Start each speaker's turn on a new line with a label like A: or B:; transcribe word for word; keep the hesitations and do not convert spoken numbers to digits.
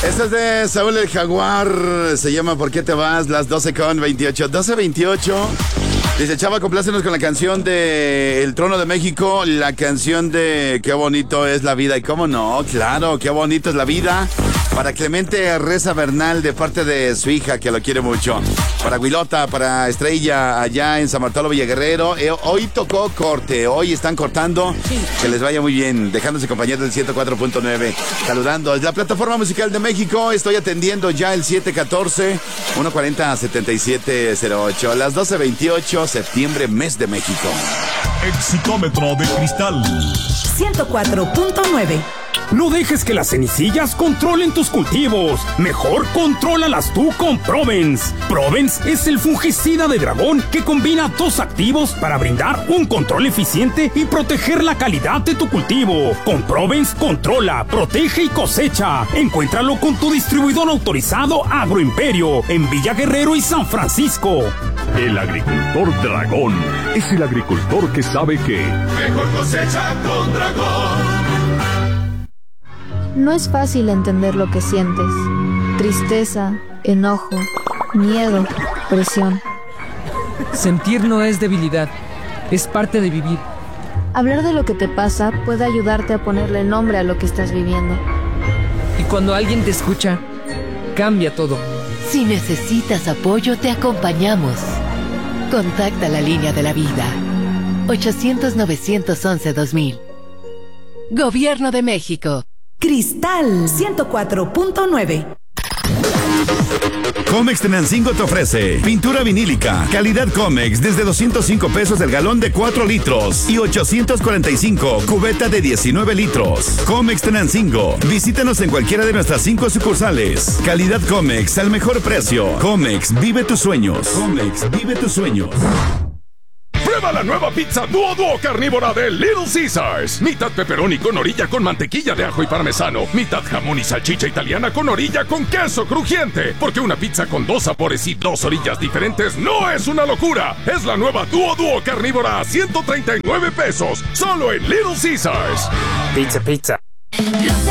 A: Esta es de Saúl el Jaguar. Se llama ¿Por qué te vas? Las doce con veintiocho. doce veintiocho. Dice, Chava, complácenos con la canción de El Trono de México. La canción de Qué bonito es la vida. Y cómo no, claro, qué bonito es la vida. Para Clemente Reza Bernal, de parte de su hija, que lo quiere mucho. Para Huilota, para Estrella, allá en San Bartolo Villaguerrero. Eh, hoy tocó corte, hoy están cortando. Que les vaya muy bien, dejándose compañía del ciento cuatro punto nueve. Saludando, es la plataforma musical de México. Estoy atendiendo ya el siete catorce, uno cuarenta, setenta y siete cero ocho. Las doce veintiocho, septiembre, mes de México.
B: Exitómetro de cristal
C: ciento cuatro punto nueve.
D: No dejes que las cenicias controlen tus cultivos. Mejor contrólalas tú con Provence. Provence es el fungicida de dragón que combina dos activos para brindar un control eficiente y proteger la calidad de tu cultivo. Con Provence controla, protege y cosecha. Encuéntralo con tu distribuidor autorizado Agroimperio en Villa Guerrero y San Francisco.
B: El agricultor dragón es el agricultor que sabe que mejor cosecha con dragón.
E: No es fácil entender lo que sientes. Tristeza, enojo, miedo, presión.
F: Sentir no es debilidad, es parte de vivir.
E: Hablar de lo que te pasa puede ayudarte a ponerle nombre a lo que estás viviendo.
F: Y cuando alguien te escucha, cambia todo.
G: Si necesitas apoyo, te acompañamos. Contacta la línea de la vida. ochocientos, novecientos once, dos mil. Gobierno de México.
C: Cristal ciento cuatro punto nueve.
A: Comex Tenancingo te ofrece pintura vinílica, calidad Comex, desde doscientos cinco pesos el galón de cuatro litros y ochocientos cuarenta y cinco cubeta de diecinueve litros. Comex Tenancingo, visítanos en cualquiera de nuestras cinco sucursales. Calidad Comex al mejor precio. Comex, vive tus sueños. Comex, vive tus sueños.
B: Prueba la nueva pizza Duo Duo carnívora de Little Caesars. Mitad pepperoni con orilla con mantequilla de ajo y parmesano. Mitad jamón y salchicha italiana con orilla con queso crujiente. Porque una pizza con dos sabores y dos orillas diferentes no es una locura. Es la nueva Duo Duo carnívora a ciento treinta y nueve pesos. Solo en Little Caesars.
D: Pizza, pizza.